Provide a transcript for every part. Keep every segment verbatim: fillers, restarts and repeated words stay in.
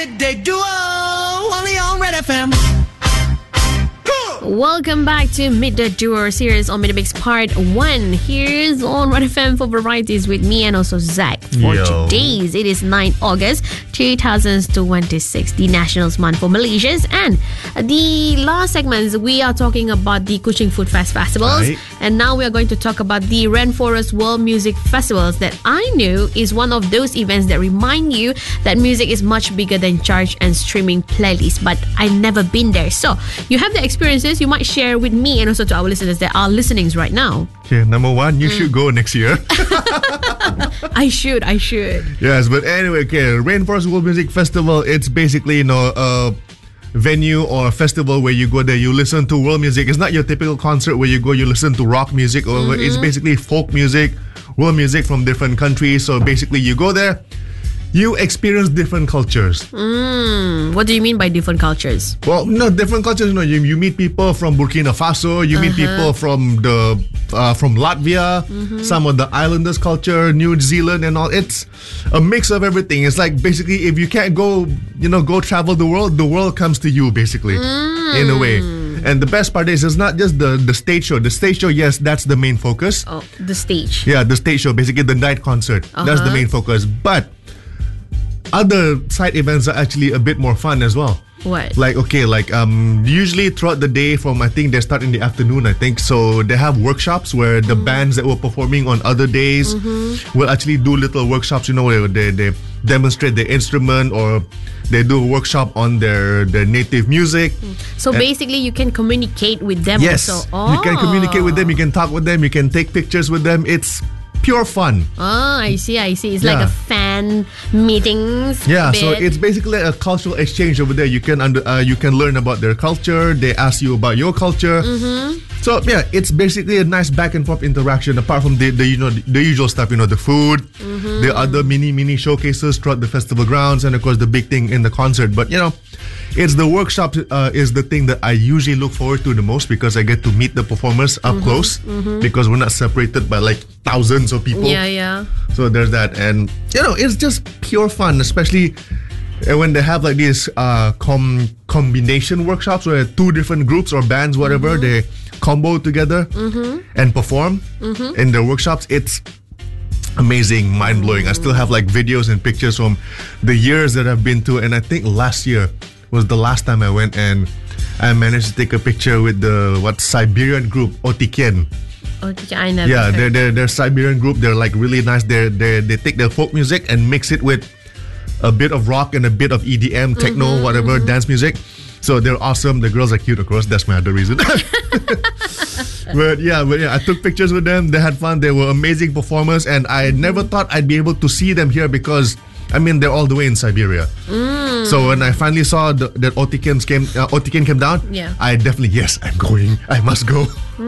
Midday Duo, only on Red F M. Welcome back to Midday Duo series on Midday Mix Part one. Here's on Red F M for varieties with me and also Zach. For Yo. today's, it is ninth August two thousand twenty-six, the National Month for Malaysians. And the last segments, we are talking about the Kuching Food Fest festivals. Right. And now we are going to talk about the Rainforest World Music Festivals that I knew is one of those events that remind you that music is much bigger than charts and streaming playlists. But I've never been there. So you have the experiences you might share with me and also to our listeners that are listening right now. Okay, number one, you should go next year. I should, I should. Yes, but anyway, okay, Rainforest World Music Festival, it's basically, you know, a venue or a festival where you go there, you listen to world music. It's not your typical concert where you go, you listen to rock music, or Mm-hmm. it's basically folk music, world music from different countries. So basically, you go there, you experience different cultures. Mm, what do you mean by different cultures? Well, no, different cultures. You know, you, you meet people from Burkina Faso. You meet people from the uh, from Latvia. Some of the islanders' culture, New Zealand, and all. It's a mix of everything. It's like basically, if you can't go, you know, go travel the world, the world comes to you, basically, in a way. And the best part is, it's not just the the stage show. The stage show, yes, that's the main focus. Oh, the stage. Yeah, the stage show, basically the night concert. That's the Uh-huh. main focus. But other side events are actually a bit more fun as well. What? Like, okay, like um usually throughout the day from, I think they start in the afternoon, I think. So they have workshops where the bands that were performing on other days will actually do little workshops, you know, where they, they demonstrate their instrument, or they do a workshop on their, their native music. So And- basically, you can communicate with them Yes, also. Oh. you can communicate with them, you can talk with them, you can take pictures with them. It's pure fun. Oh, I see, I see. It's like Yeah. a fan meetings. Yeah, bit. so it's basically a cultural exchange over there. You can under, uh, you can learn about their culture. They ask you about your culture. So yeah, it's basically a nice back and forth interaction. Apart from the, the you know the, the usual stuff, you know, the food, the other mini mini showcases throughout the festival grounds, and of course the big thing in the concert. But you know, it's the workshop uh, is the thing that I usually look forward to the most, because I get to meet the performers up close, because we're not separated by like thousands of people. Yeah, yeah. So there's that, and you know, it's just pure fun, especially uh, when they have like these uh, com- combination workshops where two different groups or bands, whatever, they combo together and perform in their workshops. It's amazing, mind blowing. I still have like videos and pictures from the years that I've been to, and I think last year was the last time I went, and I managed to take a picture with the what Siberian group Otikien. Oh, I never Yeah, heard. they're, they're they're Siberian group. They're like really nice. They they they take their folk music and mix it with a bit of rock and a bit of E D M, techno, whatever, dance music. So they're awesome. The girls are cute, of course. That's my other reason. But yeah, but yeah, I took pictures with them. They had fun. They were amazing performers, and I never thought I'd be able to see them here, because I mean, they're all the way in Siberia. So when I finally saw the, that Otikien came, uh, Otikien came down, Yeah. I definitely, yes, I'm going. I must go.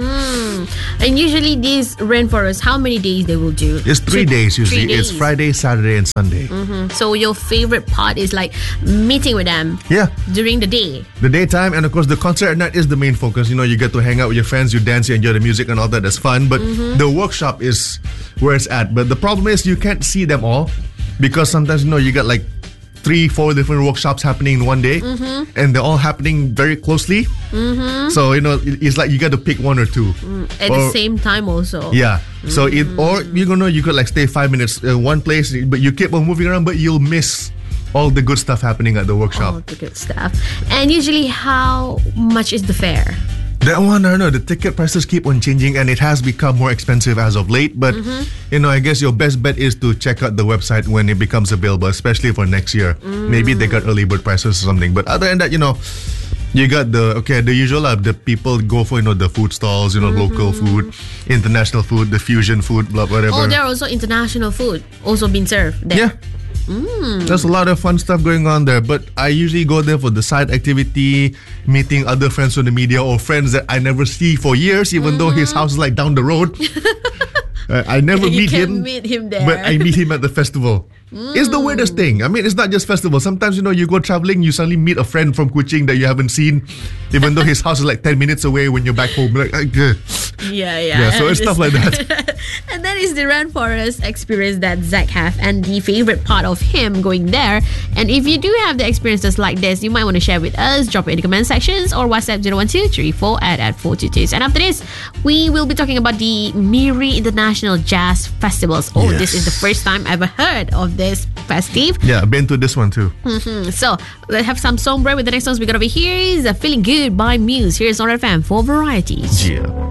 And usually these rainforests, how many days they will do? It's three So- days usually. three It's days. Friday, Saturday, and Sunday. So your favorite part is like meeting with them Yeah. during the day. The daytime, and of course the concert at night is the main focus. You know, you get to hang out with your friends, you dance, you enjoy the music and all that. That's fun. But the workshop is where it's at. But the problem is you can't see them all, because sometimes, you know, you got like three, four different workshops happening in one day, and they're all happening very closely. So, you know, it- it's like you got to pick one or two. At Or- the same time also. Yeah. So it, or you know, you could like stay five minutes in one place, but you keep on moving around, but you'll miss all the good stuff happening at the workshop. All the good stuff. And usually how much is the fare? That one, I don't know. The ticket prices keep on changing, and it has become more expensive as of late. But you know, I guess your best bet is to check out the website when it becomes available, especially for next year. Maybe they got early bird prices or something. But other than that, you know, you got the okay, the usual. Uh, the people go for, you know, the food stalls, you know, local food, international food, the fusion food, blah whatever. Oh, there are also international food also being served there. Yeah. There's a lot of fun stuff going on there, but I usually go there for the side activity, meeting other friends from the media or friends that I never see for years, even though his house is like down the road. Uh, I never You meet can him, meet him there. but I meet him at the festival. It's the weirdest thing. I mean, it's not just festivals. Sometimes, you know, you go traveling, you suddenly meet a friend from Kuching that you haven't seen, even though his house is like ten minutes away when you're back home. Like, uh, Yeah, yeah. yeah, so it's stuff like that. And that is the Rainforest experience that Zach have, and the favorite part of him going there. And if you do have the experiences like this, you might want to share with us. Drop it in the comment sections or WhatsApp zero one two three four at at four two two. And after this, we will be talking about the Miri International Jazz Festivals. Oh, Yes. this is the first time I ever heard of this festive. Yeah, I've been to this one too. Hmm, So let's have some song break with the next songs we got over here is uh, Feeling Good by Muse. Here's on F M for varieties. Yeah.